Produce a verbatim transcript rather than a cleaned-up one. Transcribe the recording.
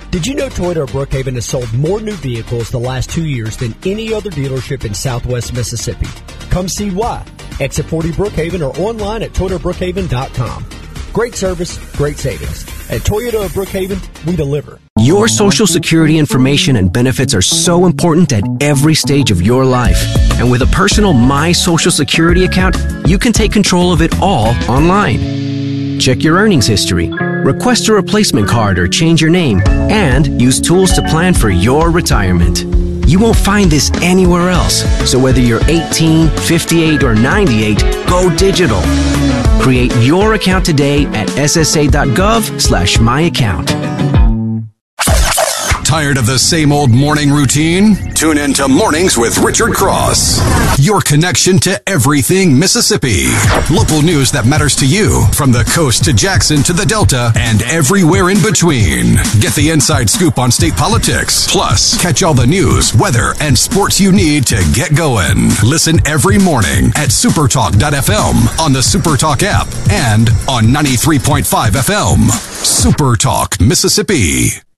Did you know Toyota of Brookhaven has sold more new vehicles the last two years than any other dealership in Southwest Mississippi? Come see why. Exit forty Brookhaven or online at toyota brookhaven dot com. Great service, great savings. At Toyota of Brookhaven, we deliver. Your Social Security information and benefits are so important at every stage of your life. And with a personal My Social Security account, you can take control of it all online. Check your earnings history, request a replacement card or change your name, and use tools to plan for your retirement. You won't find this anywhere else. So whether you're eighteen, fifty-eight, or ninety-eight, go digital. Create your account today at s s a dot gov slash my account. Tired of the same old morning routine? Tune in to Mornings with Richard Cross. Your connection to everything Mississippi. Local news that matters to you, from the coast to Jackson to the Delta and everywhere in between. Get the inside scoop on state politics. Plus, catch all the news, weather, and sports you need to get going. Listen every morning at supertalk dot f m, on the Supertalk app, and on ninety-three point five F M. Supertalk Mississippi.